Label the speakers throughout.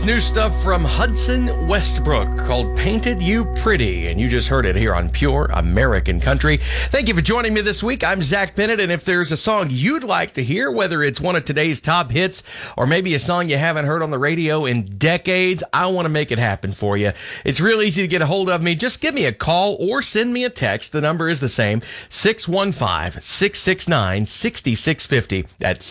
Speaker 1: New stuff from Hudson Westbrook called Painted You Pretty, and you just heard it here on Pure American Country. Thank you for joining me this week. I'm Zach Bennett, and if there's a song you'd like to hear, whether it's one of today's top hits or maybe a song you haven't heard on the radio in decades, I want to make it happen for you. It's real easy to get a hold of me. Just give me a call or send me a text. The number is the same, 615-669-6650. That's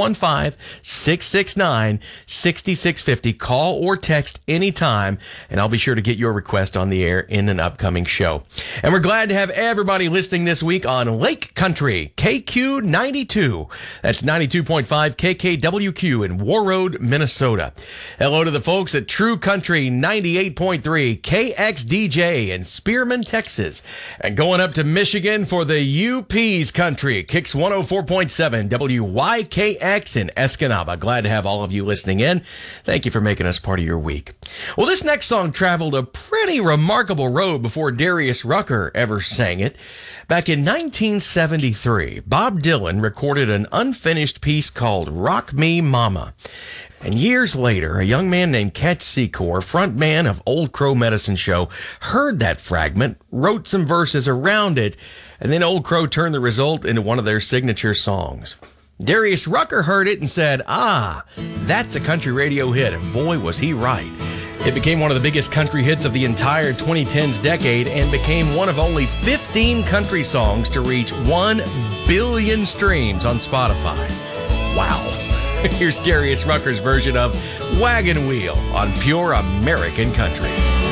Speaker 1: 615-669-6650. Call or text anytime, and I'll be sure to get your request on the air in an upcoming show. And we're glad to have everybody listening this week on Lake Country, KQ92. That's 92.5 KKWQ in Warroad, Minnesota. Hello to the folks at True Country 98.3 KXDJ in Spearman, Texas. And going up to Michigan for the UP's Country, Kicks 104.7 WYKX in Escanaba. Glad to have all of you listening in. Thank you for making us part of your week. Well, this next song traveled a pretty remarkable road before Darius Rucker ever sang it. Back in 1973, Bob Dylan recorded an unfinished piece called Rock Me Mama. And years later, a young man named Catch Secor, frontman of Old Crow Medicine Show, heard that fragment, wrote some verses around it, and then Old Crow turned the result into one of their signature songs. Darius Rucker heard it and said, that's a country radio hit, and boy, was he right. It became one of the biggest country hits of the entire 2010s decade and became one of only 15 country songs to reach 1 billion streams on Spotify. Wow. Here's Darius Rucker's version of Wagon Wheel on Pure American Country.